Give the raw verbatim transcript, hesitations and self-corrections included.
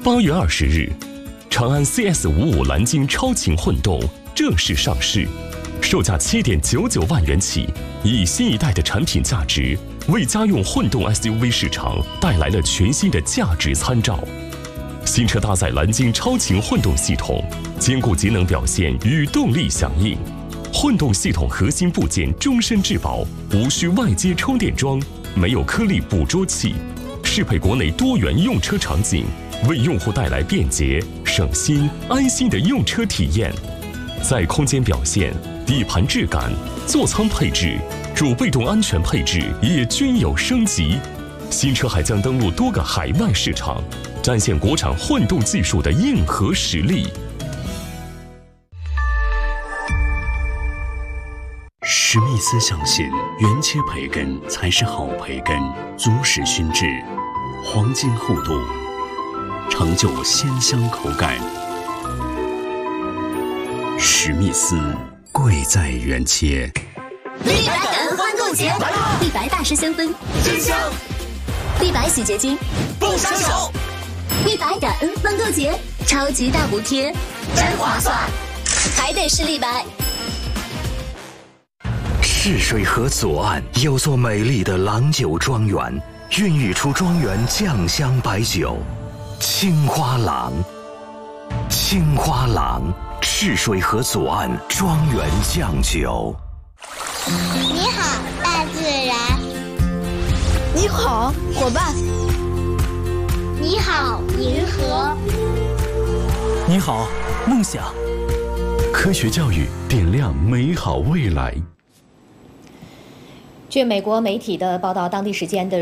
八月二十日，长安 C S 五五蓝鲸超轻混动正式上市，售价七点九九万元起，以新一代的产品价值，为家用混动 S U V 市场带来了全新的价值参照。新车搭载蓝鲸超轻混动系统，兼顾节能表现与动力响应。混动系统核心部件终身质保，无需外接充电桩，没有颗粒捕捉器，适配国内多元用车场景，为用户带来便捷、省心、安心的用车体验。在空间表现、底盘质感、座舱配置、主被动安全配置也均有升级。新车还将登陆多个海外市场，展现国产混动技术的硬核实力。 史密斯相信，原切培根才是好培根，足使熏制，黄金厚度，成就鲜香口感。史密斯，贵在原切。 立白感恩欢购节，立白大师香氛真香，立白洗洁精不杀手，立白感恩欢购节，超级大补贴，真划算，还得是立白。 赤水河左岸有座美丽的郎酒庄园，孕育出庄园酱香白酒青花郎。青花郎，赤水河左岸庄园酱酒。 你好，大自然。 你好，伙伴。 你好，银河。 你好，梦想。 科学教育点亮美好未来。 据美国媒体的报道，当地时间的